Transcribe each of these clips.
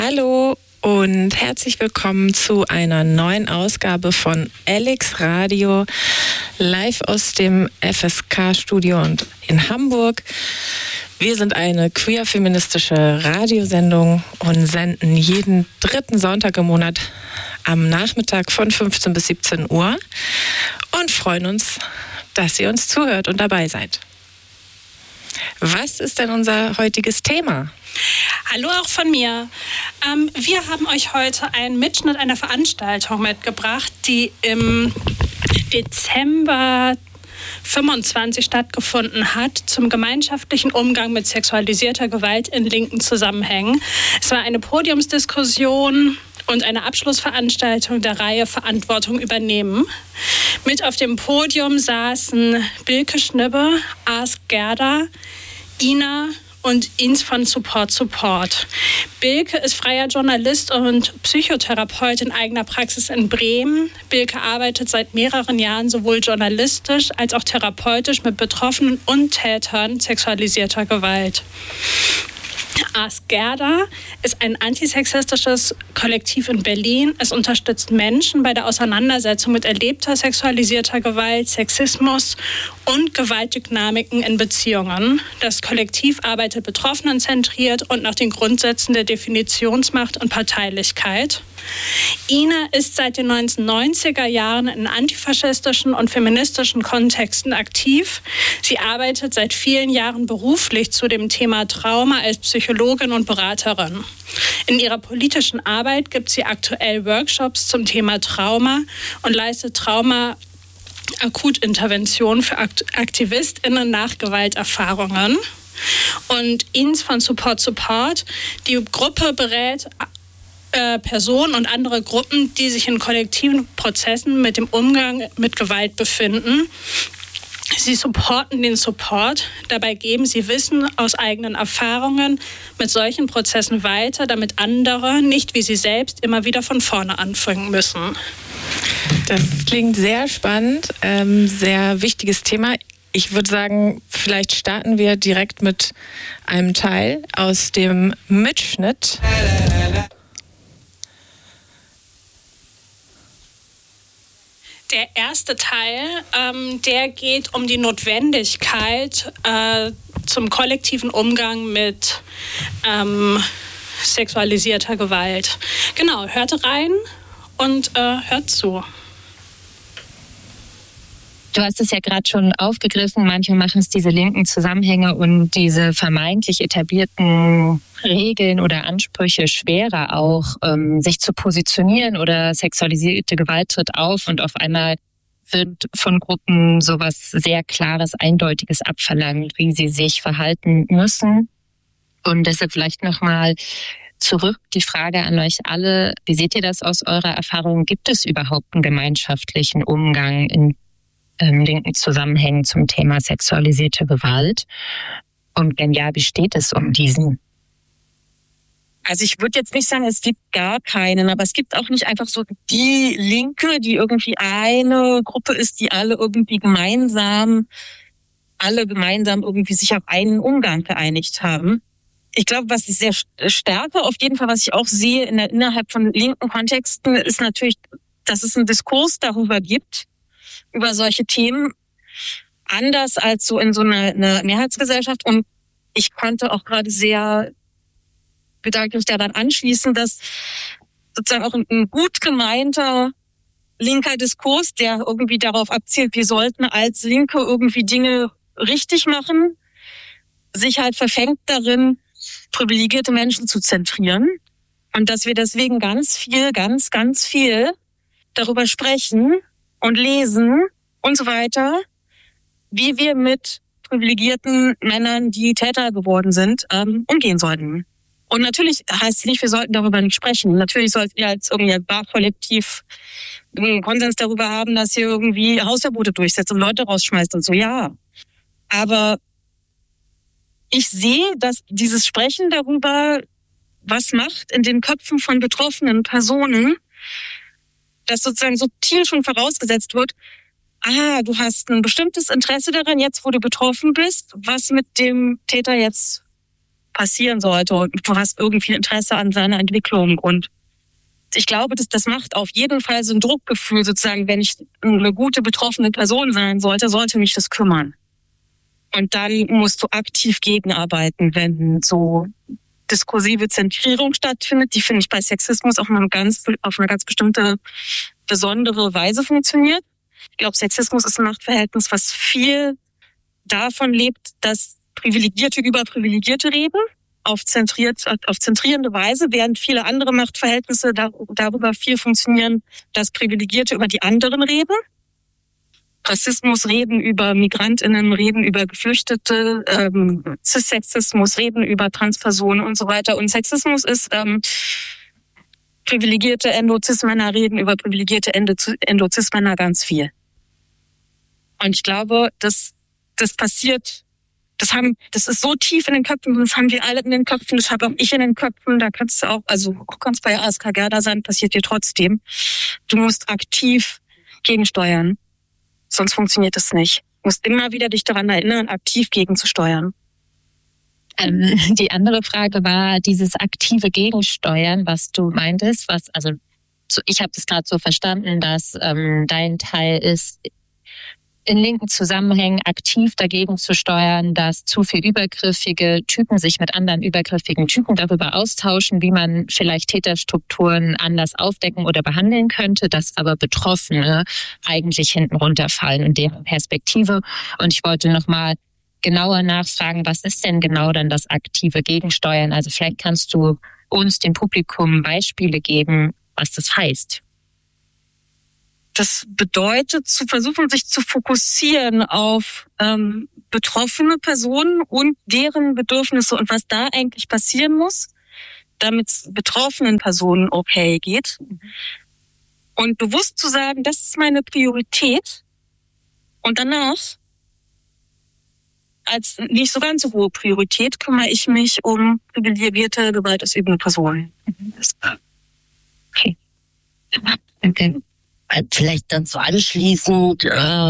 Hallo und herzlich willkommen zu einer neuen Ausgabe von Alex Radio, live aus dem FSK-Studio und in Hamburg. Wir sind eine queer-feministische Radiosendung und senden jeden dritten Sonntag im Monat am Nachmittag von 15 bis 17 Uhr und freuen uns, dass ihr uns zuhört und dabei seid. Was ist denn unser heutiges Thema? Hallo auch von mir. Wir haben euch heute einen Mitschnitt einer Veranstaltung mitgebracht, die im Dezember 25 stattgefunden hat zum gemeinschaftlichen Umgang mit sexualisierter Gewalt in linken Zusammenhängen. Es war eine Podiumsdiskussion und eine Abschlussveranstaltung der Reihe Verantwortung übernehmen. Mit auf dem Podium saßen Bilke Schnibbe, Ask Gerda, Ina und Ins von Support. Bilke ist freier Journalist und Psychotherapeut in eigener Praxis in Bremen. Bilke arbeitet seit mehreren Jahren sowohl journalistisch als auch therapeutisch mit Betroffenen und Tätern sexualisierter Gewalt. Ask Gerda ist ein antisexistisches Kollektiv in Berlin. Es unterstützt Menschen bei der Auseinandersetzung mit erlebter sexualisierter Gewalt, Sexismus und Gewaltdynamiken in Beziehungen. Das Kollektiv arbeitet betroffenenzentriert und nach den Grundsätzen der Definitionsmacht und Parteilichkeit. Ina ist seit den 1990er Jahren in antifaschistischen und feministischen Kontexten aktiv. Sie arbeitet seit vielen Jahren beruflich zu dem Thema Trauma als Psychologin und Beraterin. In ihrer politischen Arbeit gibt sie aktuell Workshops zum Thema Trauma und leistet Trauma-Akutintervention für AktivistInnen nach Gewalterfahrungen. Und Ins von Support, die Gruppe berät Personen und andere Gruppen, die sich in kollektiven Prozessen mit dem Umgang mit Gewalt befinden. Sie supporten den Support, dabei geben sie Wissen aus eigenen Erfahrungen mit solchen Prozessen weiter, damit andere, nicht wie sie selbst, immer wieder von vorne anfangen müssen. Das klingt sehr spannend, sehr wichtiges Thema. Ich würde sagen, vielleicht starten wir direkt mit einem Teil aus dem Mitschnitt. Der erste Teil, der geht um die Notwendigkeit zum kollektiven Umgang mit sexualisierter Gewalt. Genau, hört rein und hört zu. Du hast es ja gerade schon aufgegriffen, manchmal machen es diese linken Zusammenhänge und diese vermeintlich etablierten Regeln oder Ansprüche schwerer auch, sich zu positionieren, oder sexualisierte Gewalt tritt auf und auf einmal wird von Gruppen sowas sehr Klares, Eindeutiges abverlangt, wie sie sich verhalten müssen. Und deshalb vielleicht nochmal zurück die Frage an euch alle: Wie seht ihr das aus eurer Erfahrung? Gibt es überhaupt einen gemeinschaftlichen Umgang in linken Zusammenhängen zum Thema sexualisierte Gewalt? Und wenn ja, wie steht es um diesen? Also ich würde jetzt nicht sagen, es gibt gar keinen, aber es gibt auch nicht einfach so die Linke, die irgendwie eine Gruppe ist, die alle gemeinsam irgendwie sich auf einen Umgang geeinigt haben. Ich glaube, was ich sehr stärke, auf jeden Fall, was ich auch sehe innerhalb von linken Kontexten, ist natürlich, dass es einen Diskurs darüber gibt, über solche Themen, anders als so in so einer Mehrheitsgesellschaft. Und ich konnte auch gerade sehr gedanklich daran anschließen, dass sozusagen auch ein gut gemeinter linker Diskurs, der irgendwie darauf abzielt, wir sollten als Linke irgendwie Dinge richtig machen, sich halt verfängt darin, privilegierte Menschen zu zentrieren. Und dass wir deswegen ganz viel darüber sprechen und lesen und so weiter, wie wir mit privilegierten Männern, die Täter geworden sind, umgehen sollten. Und natürlich heißt es nicht, wir sollten darüber nicht sprechen. Natürlich sollten wir als irgendwie Barkollektiv einen Konsens darüber haben, dass ihr irgendwie Hausverbote durchsetzt und Leute rausschmeißt und so, ja. Aber ich sehe, dass dieses Sprechen darüber was macht in den Köpfen von betroffenen Personen, dass sozusagen subtil schon vorausgesetzt wird, du hast ein bestimmtes Interesse daran, jetzt wo du betroffen bist, was mit dem Täter jetzt passieren sollte und du hast irgendwie Interesse an seiner Entwicklung. Und ich glaube, das macht auf jeden Fall so ein Druckgefühl, sozusagen, wenn ich eine gute betroffene Person sein sollte mich das kümmern. Und dann musst du aktiv gegenarbeiten, wenn so diskursive Zentrierung stattfindet, die, finde ich, bei Sexismus auf eine ganz bestimmte, besondere Weise funktioniert. Ich glaube, Sexismus ist ein Machtverhältnis, was viel davon lebt, dass Privilegierte über Privilegierte reden, auf zentrierende Weise, während viele andere Machtverhältnisse darüber viel funktionieren, dass Privilegierte über die anderen reden. Rassismus reden über MigrantInnen, reden über Geflüchtete, Cissexismus reden über Transpersonen und so weiter. Und Sexismus ist privilegierte Endo-Cis-Männer reden über privilegierte Endo-Cis-Männer ganz viel. Und ich glaube, das passiert, das ist so tief in den Köpfen, das haben wir alle in den Köpfen, das habe auch ich in den Köpfen, da kannst du auch, also kannst bei ASK Gerda sein, passiert dir trotzdem. Du musst aktiv gegensteuern. Sonst funktioniert es nicht. Du musst immer wieder dich daran erinnern, aktiv gegenzusteuern. Die andere Frage war dieses aktive Gegensteuern, was du meintest. Ich habe das gerade so verstanden, dass dein Teil ist, in linken Zusammenhängen aktiv dagegen zu steuern, dass zu viel übergriffige Typen sich mit anderen übergriffigen Typen darüber austauschen, wie man vielleicht Täterstrukturen anders aufdecken oder behandeln könnte, dass aber Betroffene eigentlich hinten runterfallen in deren Perspektive. Und ich wollte nochmal genauer nachfragen, was ist denn genau dann das aktive Gegensteuern? Also vielleicht kannst du uns, dem Publikum, Beispiele geben, was das heißt. Das bedeutet, zu versuchen, sich zu fokussieren auf betroffene Personen und deren Bedürfnisse und was da eigentlich passieren muss, damit es betroffenen Personen okay geht. Und bewusst zu sagen, das ist meine Priorität. Und danach, als nicht so ganz so hohe Priorität, kümmere ich mich um privilegierte, gewaltausübende Personen. Okay. Vielleicht dann so anschließend,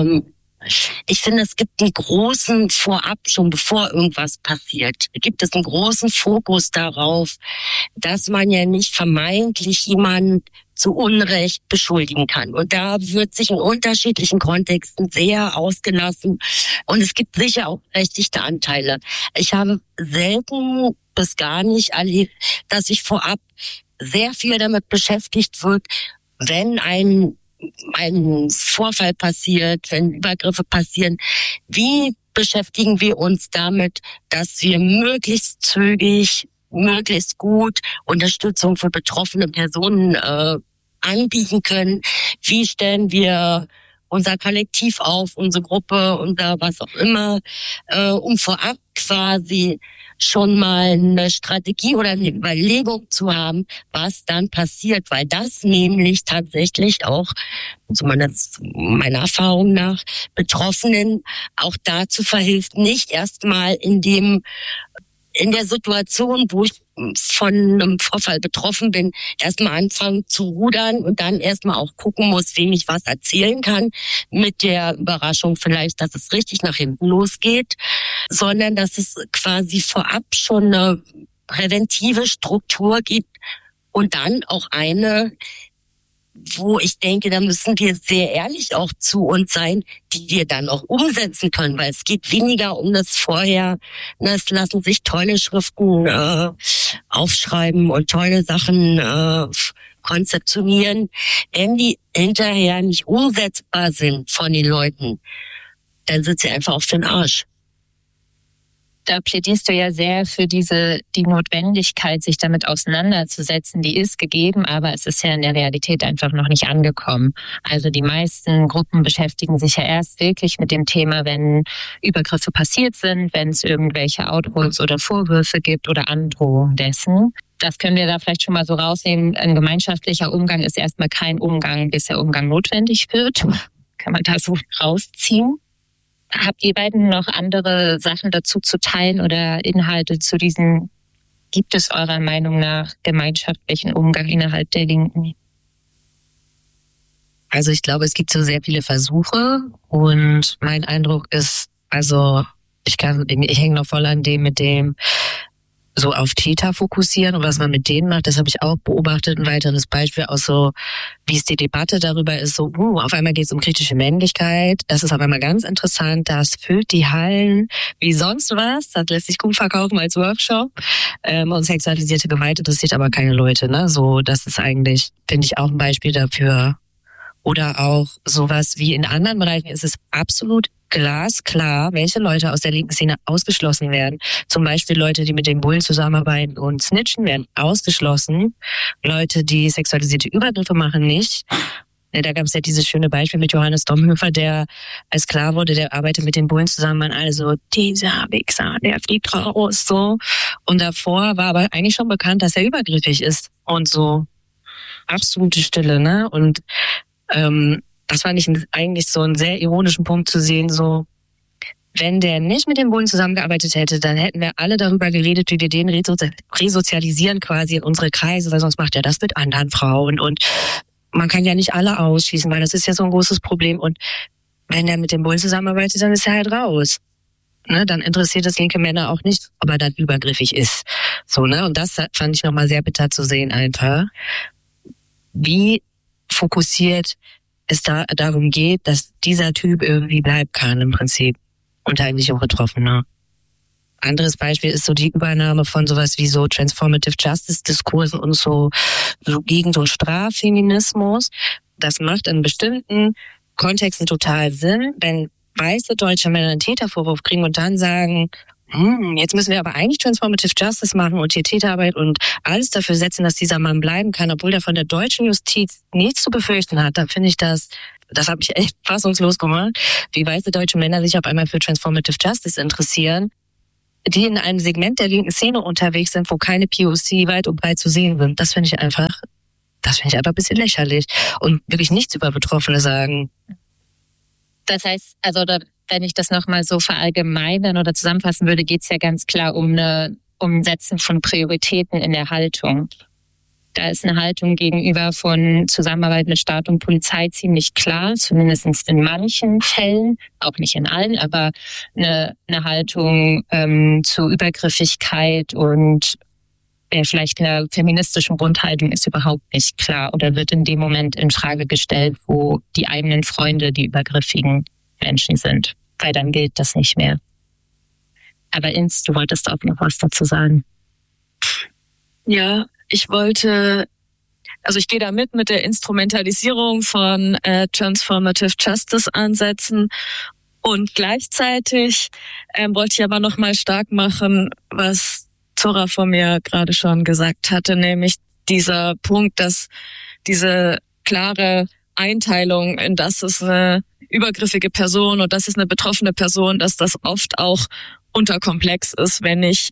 ich finde, es gibt einen großen Vorab, schon bevor irgendwas passiert, gibt es einen großen Fokus darauf, dass man ja nicht vermeintlich jemanden zu Unrecht beschuldigen kann. Und da wird sich in unterschiedlichen Kontexten sehr ausgelassen. Und es gibt sicher auch berechtigte Anteile. Ich habe selten bis gar nicht erlebt, dass sich vorab sehr viel damit beschäftigt wird, wenn ein Vorfall passiert, wenn Übergriffe passieren, wie beschäftigen wir uns damit, dass wir möglichst zügig, möglichst gut Unterstützung für betroffene Personen anbieten können? Wie stellen wir unser Kollektiv auf, unsere Gruppe, unser was auch immer, um vorab quasi schon mal eine Strategie oder eine Überlegung zu haben, was dann passiert, weil das nämlich tatsächlich auch, so meiner Erfahrung nach, Betroffenen auch dazu verhilft, nicht erstmal in der Situation, wo ich von einem Vorfall betroffen bin, erstmal anfangen zu rudern und dann erstmal auch gucken muss, wem ich was erzählen kann, mit der Überraschung vielleicht, dass es richtig nach hinten losgeht, sondern dass es quasi vorab schon eine präventive Struktur gibt und dann auch eine, wo ich denke, da müssen wir sehr ehrlich auch zu uns sein, die wir dann auch umsetzen können, weil es geht weniger um das Vorher. Es lassen sich tolle Schriften aufschreiben und tolle Sachen konzeptionieren. Wenn die hinterher nicht umsetzbar sind von den Leuten, dann sind sie einfach auf den Arsch. Da plädierst du ja sehr für die Notwendigkeit, sich damit auseinanderzusetzen, die ist gegeben, aber es ist ja in der Realität einfach noch nicht angekommen. Also die meisten Gruppen beschäftigen sich ja erst wirklich mit dem Thema, wenn Übergriffe passiert sind, wenn es irgendwelche Outputs oder Vorwürfe gibt oder Androhungen dessen. Das können wir da vielleicht schon mal so rausnehmen. Ein gemeinschaftlicher Umgang ist erstmal kein Umgang, bis der Umgang notwendig wird. Kann man da so rausziehen? Habt ihr beiden noch andere Sachen dazu zu teilen oder Inhalte zu diesem, gibt es eurer Meinung nach gemeinschaftlichen Umgang innerhalb der Linken? Also ich glaube, es gibt so sehr viele Versuche und mein Eindruck ist, also ich hänge noch voll an dem mit dem, so auf Täter fokussieren und was man mit denen macht, das habe ich auch beobachtet. Ein weiteres Beispiel auch so, wie es die Debatte darüber ist, so, auf einmal geht es um kritische Männlichkeit. Das ist auf einmal ganz interessant. Das füllt die Hallen wie sonst was. Das lässt sich gut verkaufen als Workshop. Und sexualisierte Gewalt interessiert aber keine Leute, ne? So, das ist eigentlich, finde ich, auch ein Beispiel dafür. Oder auch sowas wie in anderen Bereichen ist es absolut glasklar, welche Leute aus der linken Szene ausgeschlossen werden. Zum Beispiel Leute, die mit den Bullen zusammenarbeiten und snitchen, werden ausgeschlossen. Leute, die sexualisierte Übergriffe machen, nicht. Da gab es ja dieses schöne Beispiel mit Johannes Domhöfer, der als klar wurde, der arbeitet mit den Bullen zusammen, also dieser Wichser, der fliegt raus, so. Und davor war aber eigentlich schon bekannt, dass er übergriffig ist und so. Absolute Stille, ne? Und das fand ich eigentlich so einen sehr ironischen Punkt zu sehen, so, wenn der nicht mit den Bullen zusammengearbeitet hätte, dann hätten wir alle darüber geredet, wie wir den resozialisieren quasi in unsere Kreise, weil sonst macht er das mit anderen Frauen und man kann ja nicht alle ausschließen, weil das ist ja so ein großes Problem und wenn der mit den Bullen zusammenarbeitet, dann ist er halt raus. Ne, dann interessiert es linke Männer auch nicht, ob er dann übergriffig ist. So, ne? Und das fand ich nochmal sehr bitter zu sehen einfach. Wie fokussiert es darum geht, dass dieser Typ irgendwie bleiben kann im Prinzip und eigentlich auch Betroffener. Anderes Beispiel ist so die Übernahme von sowas wie so Transformative Justice Diskursen und so gegen so Straffeminismus. Das macht in bestimmten Kontexten total Sinn, wenn weiße deutsche Männer einen Tätervorwurf kriegen und dann sagen, jetzt müssen wir aber eigentlich Transformative Justice machen und hier Täterarbeit und alles dafür setzen, dass dieser Mann bleiben kann, obwohl der von der deutschen Justiz nichts zu befürchten hat. Dann finde ich das hat mich echt fassungslos gemacht, wie weiße deutsche Männer sich auf einmal für Transformative Justice interessieren, die in einem Segment der linken Szene unterwegs sind, wo keine POC weit und breit zu sehen sind. Das finde ich einfach ein bisschen lächerlich und wirklich nichts über Betroffene sagen. Das heißt, also wenn ich das nochmal so verallgemeinern oder zusammenfassen würde, geht es ja ganz klar um Setzen von Prioritäten in der Haltung. Da ist eine Haltung gegenüber von Zusammenarbeit mit Staat und Polizei ziemlich klar, zumindest in manchen Fällen, auch nicht in allen, aber eine Haltung zu Übergriffigkeit und vielleicht einer feministischen Grundhaltung ist überhaupt nicht klar oder wird in dem Moment in Frage gestellt, wo die eigenen Freunde die übergriffigen Menschen sind, weil dann gilt das nicht mehr. Aber Ins, du wolltest auch noch was dazu sagen. Ja, ich gehe da mit der Instrumentalisierung von Transformative Justice Ansätzen und gleichzeitig wollte ich aber nochmal stark machen, was Zora vor mir gerade schon gesagt hatte, nämlich dieser Punkt, dass diese klare Einteilung in das ist eine übergriffige Person und das ist eine betroffene Person, dass das oft auch unterkomplex ist, wenn ich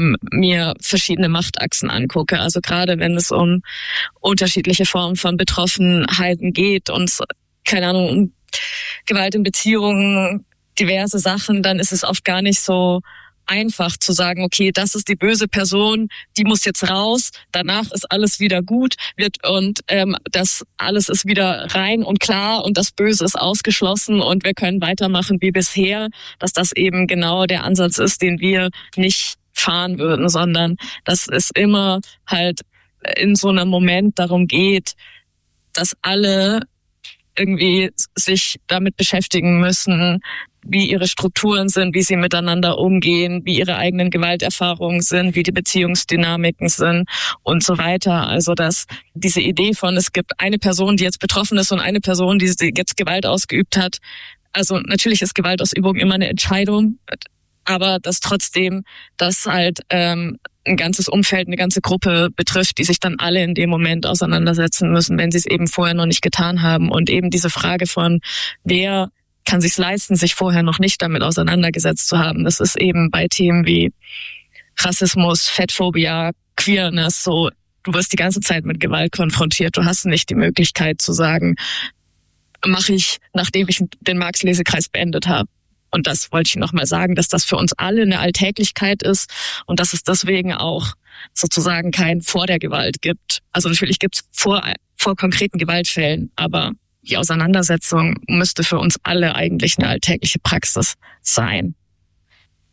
mir verschiedene Machtachsen angucke. Also gerade wenn es um unterschiedliche Formen von Betroffenheiten geht und, keine Ahnung, um Gewalt in Beziehungen, diverse Sachen, dann ist es oft gar nicht so einfach zu sagen, okay, das ist die böse Person, die muss jetzt raus, danach ist alles wieder gut und das alles ist wieder rein und klar und das Böse ist ausgeschlossen und wir können weitermachen wie bisher, dass das eben genau der Ansatz ist, den wir nicht fahren würden, sondern dass es immer halt in so einem Moment darum geht, dass alle irgendwie sich damit beschäftigen müssen, wie ihre Strukturen sind, wie sie miteinander umgehen, wie ihre eigenen Gewalterfahrungen sind, wie die Beziehungsdynamiken sind und so weiter. Also dass diese Idee von, es gibt eine Person, die jetzt betroffen ist und eine Person, die jetzt Gewalt ausgeübt hat. Also natürlich ist Gewaltausübung immer eine Entscheidung, aber dass trotzdem das halt ein ganzes Umfeld, eine ganze Gruppe betrifft, die sich dann alle in dem Moment auseinandersetzen müssen, wenn sie es eben vorher noch nicht getan haben. Und eben diese Frage von, wer kann sich's leisten, sich vorher noch nicht damit auseinandergesetzt zu haben. Das ist eben bei Themen wie Rassismus, Fettphobia, Queerness so, du wirst die ganze Zeit mit Gewalt konfrontiert. Du hast nicht die Möglichkeit zu sagen, mache ich, nachdem ich den Marx-Lesekreis beendet habe. Und das wollte ich nochmal sagen, dass das für uns alle eine Alltäglichkeit ist und dass es deswegen auch sozusagen kein vor der Gewalt gibt. Also natürlich gibt es vor konkreten Gewaltfällen, aber die Auseinandersetzung müsste für uns alle eigentlich eine alltägliche Praxis sein.